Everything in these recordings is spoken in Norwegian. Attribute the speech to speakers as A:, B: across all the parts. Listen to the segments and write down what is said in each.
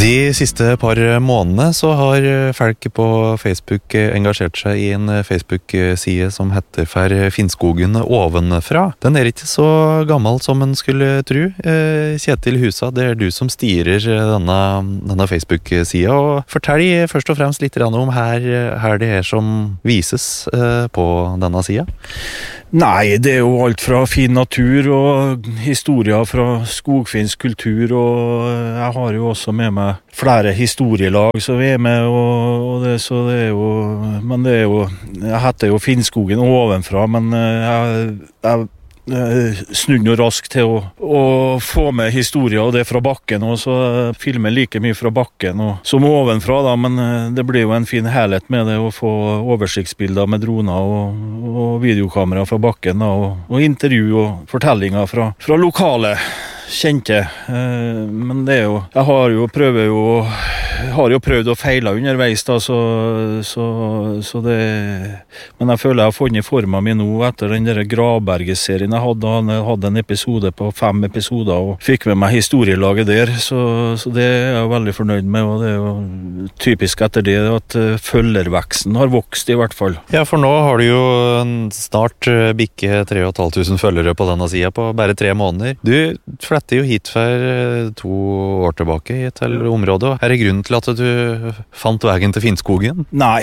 A: De siste par månedene så har folk på Facebook engasjert seg i en Facebook-side som heter For Finnskogen ovenfra. Den ikke så gammel som en skulle tro. Kjetil Husa, det du som styrer denne Facebook-sida, og fortell først og fremst litt om her det som vises på denne sida.
B: Nei, det jo alt fra fin natur og historier fra skogfinsk kultur, og jeg har jo også med meg flere historielag som vi med, og det, så det jo, men det jo, jeg heter jo Finnskogen ovenfra, men jeg snudde jo raskt til å få med historier og det fra bakken, og så filme like mye fra bakken og, som ovenfra da, men det blir jo en fin helhet med det å få oversiktsbilder med droner og videokamera fra bakken da, og intervju og fortellinger fra lokale kjente, men det jo, jeg har jo prøvd og feilet underveis da, så det, men jeg føler jeg har funnet formen min nå etter den der Gravberget-serien jeg hadde en episode på 5 episoder og fikk med meg historielaget der, så det jeg veldig fornøyd med, og det jo typisk etter det at følgerveksten har vokst i hvert fall.
A: Ja, for nå har du jo snart bikke 3.500 følgere på denne siden på bare 3 måneder. Du fletter jo hit for 2 år tilbake til området. Det grunnen til at du fant veien til Finnskogen?
B: Nei,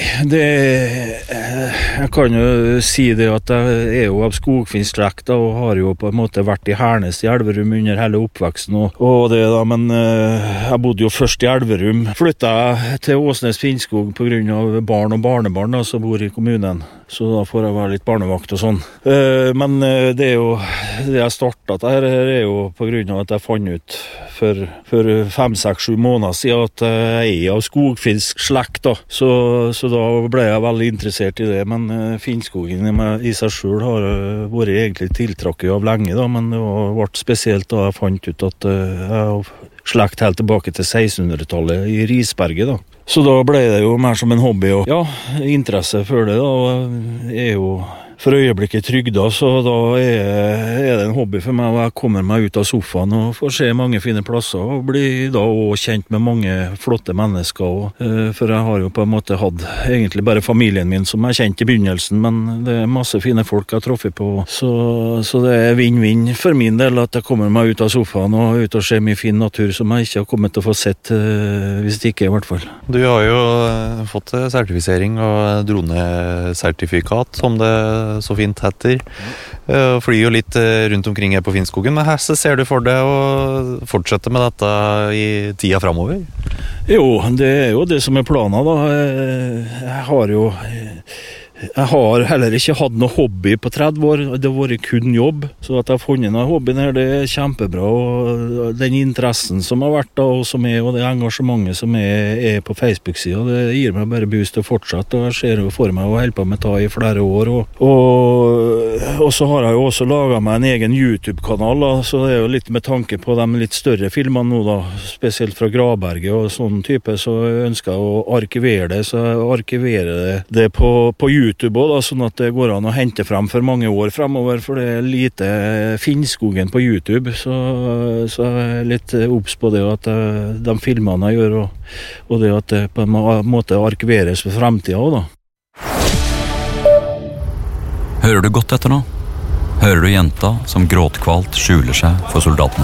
B: jeg kan jo si det at jeg jo av skogfinnsslekt og har jo på en måte vært i Hernes i Elverum under hele oppveksten og det da, men jeg bodde jo først i Elverum. Flyttet jeg til Åsnes Finnskog på grunn av barn og barnebarn da, som bor i kommunen. Så da får jeg være litt barnevakt og sånn. Men det jo, det jeg startet her jo på grunn av at jeg fant ut for 5-6-7 måneder siden at jeg av skogfinsk slekt da. Så da ble jeg veldig interessert i det, men Finnskogen i seg selv har vært egentlig tiltrakket av lenge da, men det ble spesielt da jeg fant ut at jeg har slekt helt tilbake til 1600-tallet i Risberget da. Så da ble det jo mer som en hobby og ja, interesse for det da, og jeg jo for øyeblikket trygda, så da det en hobby for meg, og jeg kommer meg ut av sofaen og får se mange fine plasser, og blir da også kjent med mange flotte mennesker, og, for jeg har jo på en måte hatt egentlig bare familien min som jeg kjent i begynnelsen, men det masse fine folk jeg har truffet på, så det vinn-vinn for min del at jeg kommer meg ut av sofaen og ut og ser mye fin natur som jeg ikke har kommet til å få sett, hvis det ikke i hvert fall.
A: Du har jo fått sertifisering og dronesertifikat, som det så fint heter. Flyr jo litt rundt omkring her på Finnskogen, men her ser du for deg å fortsette med dette i tida fremover?
B: Jo, det jo det som planen da. Jeg har heller ikke hatt noe hobby på 30 år, det har vært kun jobb, så at jeg har funnet noe hobbyen her, det kjempebra, og den interessen som har vært da, og det engasjementet som på Facebook-siden, det gir meg bare boost til å fortsette, og jeg ser jo for meg å holde på med det i flere år, og så har jeg jo også laget meg en egen YouTube-kanal, da, så det jo litt med tanke på de litt større filmene nå da, spesielt fra Gravberget og sånn type, så jeg ønsker jeg å arkivere det, så jeg arkiverer det på YouTube også, da, sånn at det går an å hente frem for mange år fremover, for det lite Finnskogen på YouTube, så jeg litt obs på det at de filmene jeg gjør, og det at det på en måte arkiveres for fremtiden også, da.
C: Hører du godt etter nå? Hører du jenta som gråtkvalt skjuler seg for soldatene?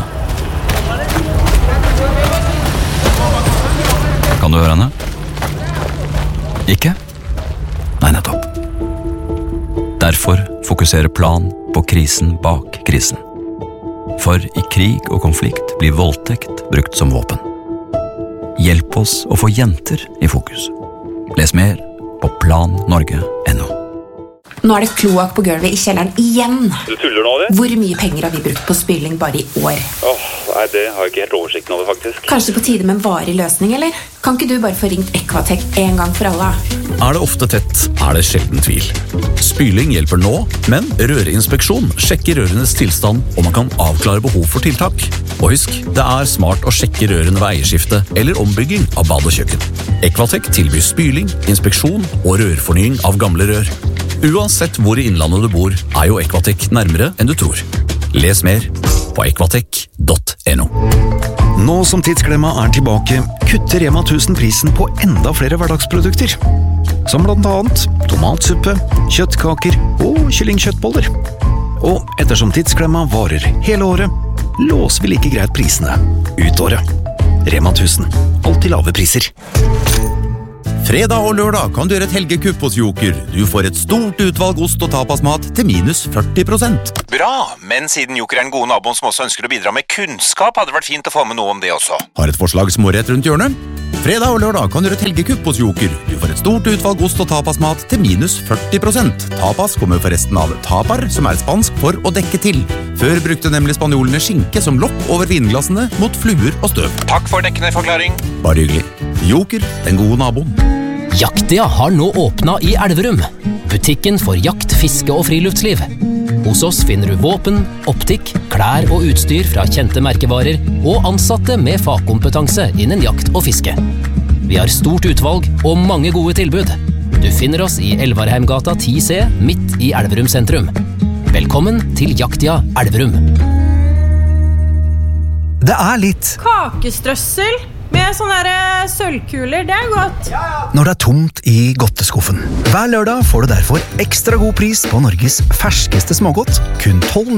C: Kan du høre henne? Ikke? Nei, nettopp. Derfor fokuserer Plan på krisen bak krisen. For i krig og konflikt blir voldtekt brukt som våpen. Hjelp oss å få jenter i fokus. Les mer på plannorge.no.
D: Nå det kloakk på gulvet i kjelleren igjen.
E: Du tuller nå, det?
D: Hvor mye penger har vi brukt på spyling bare i år?
E: Nei, det har jeg ikke helt oversikten over, faktisk.
D: Kanskje på tide med en varig løsning, eller? Kan ikke du bare få ringt Equatec en gang for alle?
F: Det ofte tett, det sjelden tvil. Spyling hjelper nå, men rørinspeksjon sjekker rørenes tilstand, og man kan avklare behov for tiltak. Og husk, det smart å sjekke rørene ved eierskifte eller ombygging av bad og kjøkken. Equatec tilbyr spyling, inspeksjon og rørfornying av gamle rør. Uansett hvor i innlandet du bor, jo Equatec nærmere enn du tror. Les mer på equatec.no.
G: Nå som Tidsklemma tilbake, kutter Rema 1000 prisen på enda flere hverdagsprodukter. Som blant annet tomatsuppe, kjøttkaker og kyllingkjøttboller. Og ettersom Tidsklemma varer hele året, låser vi like greit prisene ut året. Rema 1000. Alltid lave priser.
H: Fredag og lørdag kan du gjøre et helgekupp hos Joker. Du får et stort utvalg ost og tapasmat til minus 40%.
I: Bra, men siden Joker en god nabo som også ønsker å bidra med kunnskap, hadde det vært fint å få med noe om det også.
H: Har et forslag smårett rundt hjørnet? Fredag og lørdag kan du gjøre et helgekupp hos Joker. Du får et stort utvalg ost og tapasmat til minus 40%. Tapas kommer forresten av tapar, som spansk for å dekke til. Før brukte nemlig spanjolene skinke som lokk over vinglassene mot fluer og støv.
I: Takk for dekkende forklaring.
H: Bare hyggelig. Joker, den gode naboen.
J: Jaktia har nå åpna i Elverum. Butikken for jakt, fiske og friluftsliv. Hos oss finner du våpen, optikk, klær og utstyr fra kjente merkevarer og ansatte med fagkompetanse innen jakt og fiske. Vi har stort utvalg og mange gode tilbud. Du finner oss i Elvarheimgata 10C, midt i Elverum sentrum. Velkommen til Jaktia Elverum.
K: Det litt
L: kakestrøssel med sånne sølvkuler, det godt.
K: Når det tomt i godteskuffen. Hver lørdag får du derfor ekstra god pris på Norges ferskeste smågodt, kun 12